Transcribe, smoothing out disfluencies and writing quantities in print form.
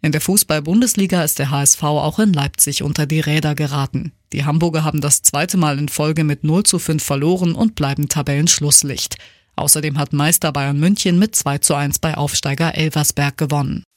In der Fußball-Bundesliga ist der HSV auch in Leipzig unter die Räder geraten. Die Hamburger haben das zweite Mal in Folge mit 0:5 verloren und bleiben Tabellenschlusslicht. Außerdem hat Meister Bayern München mit 2:1 bei Aufsteiger Elversberg gewonnen.